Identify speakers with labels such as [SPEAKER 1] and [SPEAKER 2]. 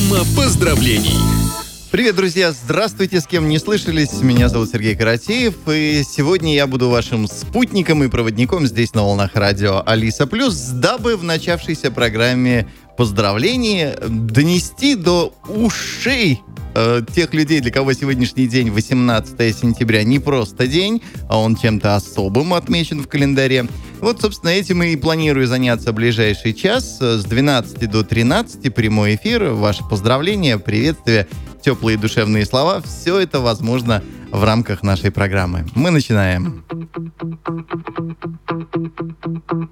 [SPEAKER 1] Программа поздравлений.
[SPEAKER 2] Привет, друзья! Здравствуйте, с кем не слышались. Меня зовут Сергей Каратеев, и сегодня я буду вашим спутником и проводником здесь на волнах радио Алиса Плюс, дабы в начавшейся программе поздравлений донести до ушей тех людей, для кого сегодняшний день, 18 сентября, не просто день, а он чем-то особым отмечен в календаре. Вот, собственно, этим и планирую заняться ближайший час. С 12 до 13 прямой эфир, ваши поздравления, приветствия, теплые душевные слова. Все это возможно в рамках нашей программы. Мы начинаем.